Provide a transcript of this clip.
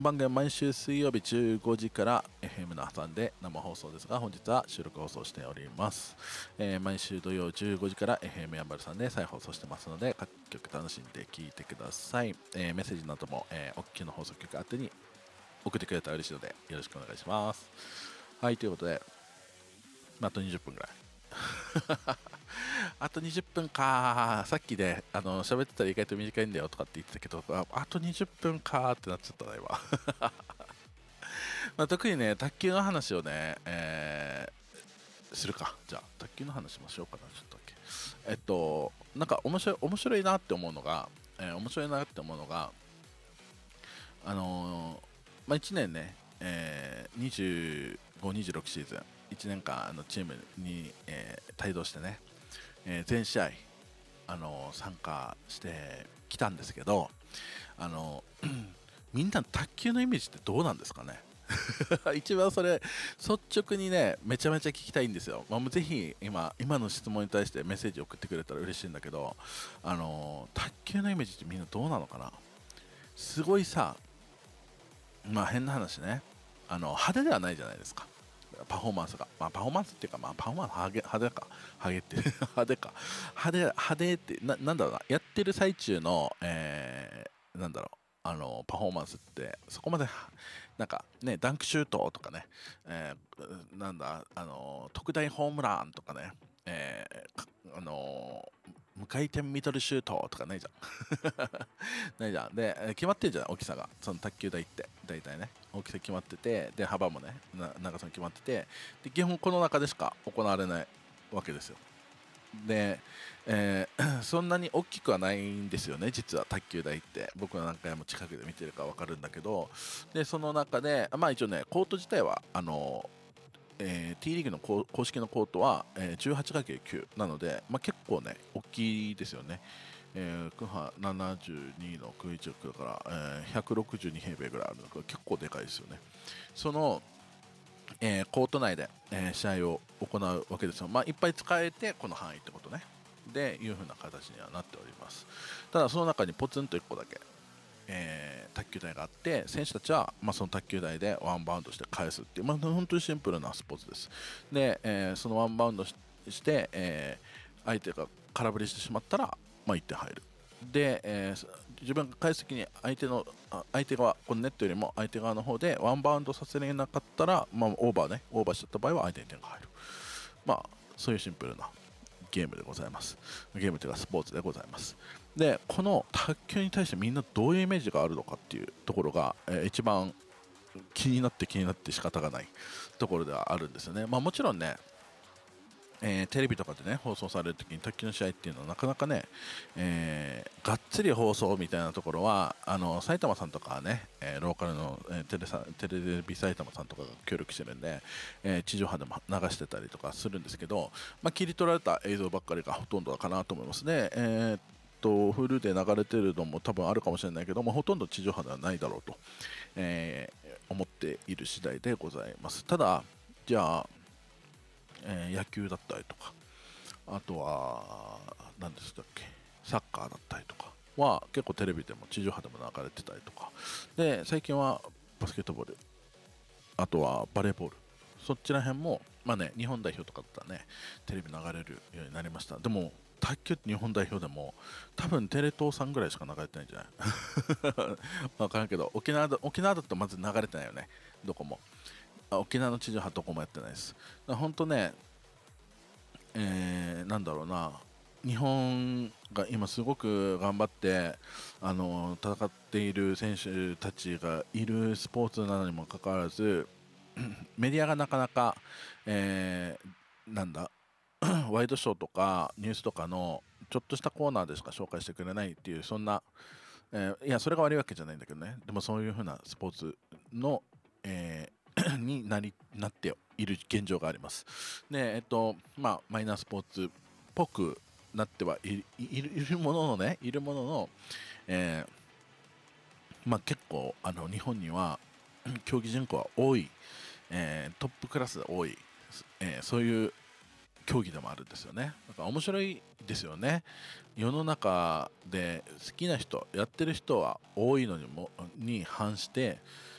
番組は毎週水曜日15時から FM の挟んで生放送ですが、本日は収録放送しております。毎週土曜15時から FM やんばるさんで再放送してますので、各曲楽しんで聴いてください。メッセージなども、お聞きの放送局宛てに送ってくれたら嬉しいのでよろしくお願いします。はい、ということで、あと20分ぐらい。あと20分か。さっきで喋ってたら意外と短いんだよとかって言ってたけど、あと20分かってなっちゃったな今。特にね、卓球の話をね、するか。じゃあ卓球の話もしようかな。ちょっとだけなんか面白いなって思うのが、1年ね、25、26シーズン1年間チームに、帯同してね、全試合、参加してきたんですけど、みんな卓球のイメージってどうなんですかね。一番それ率直にねめちゃめちゃ聞きたいんですよ。ぜひ今の質問に対してメッセージ送ってくれたら嬉しいんだけど、卓球のイメージってみんなどうなのかな。すごいさ、変な話ね、派手ではないじゃないですか、パフォーマンスが。パフォーマンスっていうか、パフォーマンス派手か。派手ってなんだろうな、やってる最中の、なんだろう、パフォーマンスってそこまでなんかね、ダンクシュートとかね、特大ホームランとかね、無回転ミドルシュートとかないじゃん。ないじゃん。で、決まってるじゃん、大きさが。その卓球台って大体ね、大きさ決まってて、で幅もね、長さも決まってて、で基本この中でしか行われないわけですよ。で、そんなに大きくはないんですよね、実は卓球台って。僕は何回も近くで見てるから分かるんだけど、でその中で一応ね、コート自体はT リーグの公式のコートは、18×9 なので、結構ね大きいですよね。クハ72の空1だから、162平米ぐらいあるので結構でかいですよね。その、コート内で、試合を行うわけですよ。いっぱい使えてこの範囲ってことね。でいう風な形にはなっております。ただその中にポツンと1個だけ、卓球台があって、選手たちは、その卓球台でワンバウンドして返すっていう、本当にシンプルなスポーツです。で、そのワンバウンドして、相手が空振りしてしまったら、1点入る。で、自分が返すときに相手側、このネットよりも相手側の方でワンバウンドさせれなかったら、オーバーしちゃった場合は相手に点が入る。そういうシンプルなゲームでございます。ゲームというかスポーツでございます。で、この卓球に対してみんなどういうイメージがあるのかっていうところが、一番気になって仕方がないところではあるんですよね。もちろんね、テレビとかでね放送されるときに卓球の試合っていうのはなかなかね、がっつり放送みたいなところは埼玉さんとかね、ローカルの、テレビ埼玉さんとかが協力してるんで、地上波でも流してたりとかするんですけど、切り取られた映像ばっかりがほとんどかなと思いますね。フルで流れてるのも多分あるかもしれないけども、ほとんど地上波ではないだろうと、思っている次第でございます。ただじゃあ、野球だったりとか、あとは何でしたっけ、サッカーだったりとかは結構テレビでも地上波でも流れてたりとかで、最近はバスケットボール、あとはバレーボール、そっちら辺も日本代表とかだったらねテレビ流れるようになりました。でも卓球って日本代表でも多分テレ東さんぐらいしか流れてないんじゃない分からんけど、沖縄だとまず流れてないよね、どこも。沖縄の地上波どこもやってないです。本当ね、なんだろうな、日本が今すごく頑張って戦っている選手たちがいるスポーツなのにもかかわらず、メディアがなかなか、なんだワイドショーとかニュースとかのちょっとしたコーナーでしか紹介してくれないっていう、そんな、いやそれが悪いわけじゃないんだけどね、でもそういう風なスポーツの、になっている現状があります。で、マイナースポーツっぽくなってはいるもののね、結構日本には競技人口は多い、トップクラスで多い、そういう競技でもあるんですよね。だから面白いですよね。世の中で好きな人やってる人は多いのに反して